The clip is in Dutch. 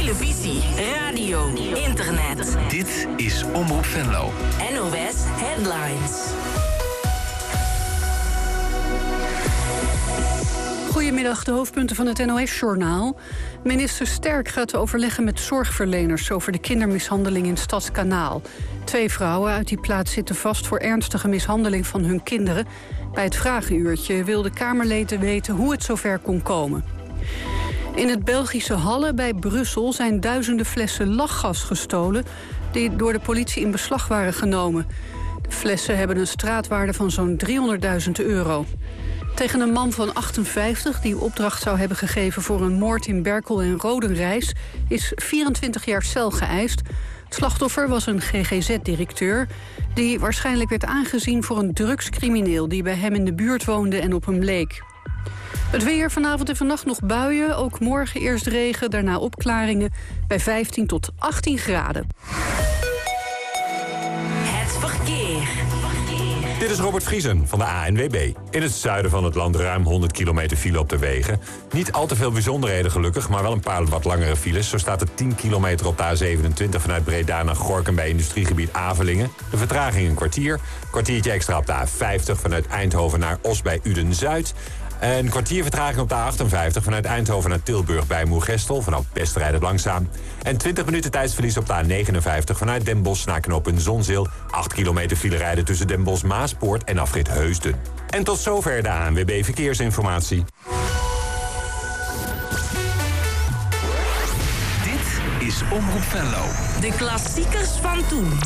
televisie, radio, internet. Dit is Omroep Venlo. NOS Headlines. Goedemiddag, de hoofdpunten van het NOS-journaal. Minister Sterk gaat overleggen met zorgverleners over de kindermishandeling in Stadskanaal. 2 vrouwen uit die plaats zitten vast voor ernstige mishandeling van hun kinderen. Bij het vragenuurtje wilde Kamerleden weten hoe het zover kon komen. In het Belgische Halle bij Brussel zijn duizenden flessen lachgas gestolen die door de politie in beslag waren genomen. De flessen hebben een straatwaarde van zo'n €300.000. Tegen een man van 58 die opdracht zou hebben gegeven voor een moord in Berkel en Rodenrijs is 24 jaar cel geëist. Het slachtoffer was een GGZ-directeur die waarschijnlijk werd aangezien voor een drugscrimineel die bij hem in de buurt woonde en op hem leek. Het weer, vanavond en vannacht nog buien. Ook morgen eerst regen, daarna opklaringen bij 15 tot 18 graden. Het verkeer. Dit is Robert Vriesen van de ANWB. In het zuiden van het land ruim 100 kilometer file op de wegen. Niet al te veel bijzonderheden gelukkig, maar wel een paar wat langere files. Zo staat het 10 kilometer op de A27 vanuit Breda naar Gorinchem bij industriegebied Avelingen. De vertraging een kwartier. Kwartiertje extra op de A50 vanuit Eindhoven naar Os bij Uden-Zuid. Een kwartier vertraging op de A58 vanuit Eindhoven naar Tilburg bij Moergestel. Vanaf Best rijdt het langzaam. En 20 minuten tijdsverlies op de A59 vanuit Den Bosch naar knooppunt Zonzeel. 8 kilometer file rijden tussen Den Bosch, Maaspoort en afrit Heusden. En tot zover de ANWB Verkeersinformatie. Dit is Omroep Venlo. De klassiekers van toen.